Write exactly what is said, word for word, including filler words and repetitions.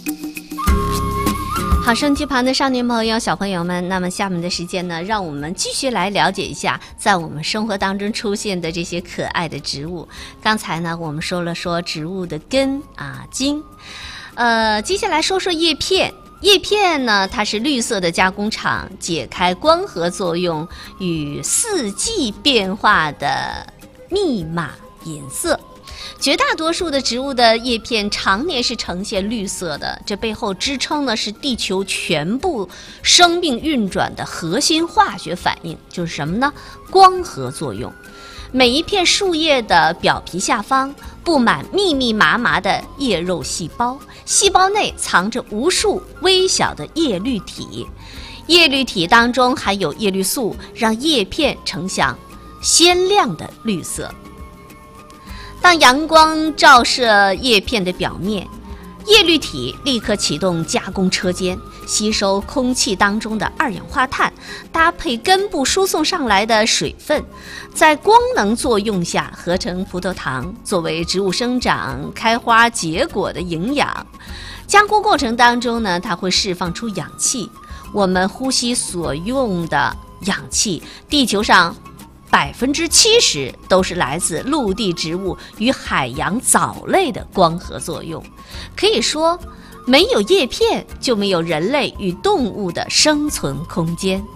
好，收音机旁的少年朋友、小朋友们，那么下面的时间呢，让我们继续来了解一下在我们生活当中出现的这些可爱的植物。刚才呢，我们说了说植物的根啊、茎，呃，接下来说说叶片。叶片呢，它是绿色的加工厂解开光合作用与四季变化的密码颜色。绝大多数的植物的叶片常年是呈现绿色的，这背后支撑呢是地球全部生命运转的核心化学反应，就是什么呢？光合作用。每一片树叶的表皮下方布满密密麻麻的叶肉细胞，细胞内藏着无数微小的叶绿体，叶绿体当中含有叶绿素，让叶片呈现鲜亮的绿色。当阳光照射叶片的表面，叶绿体立刻启动加工车间，吸收空气当中的二氧化碳，搭配根部输送上来的水分，在光能作用下合成葡萄糖，作为植物生长、开花、结果的营养。加工过程当中呢，它会释放出氧气，我们呼吸所用的氧气，地球上百分之七十都是来自陆地植物与海洋藻类的光合作用。可以说，没有叶片就没有人类与动物的生存空间。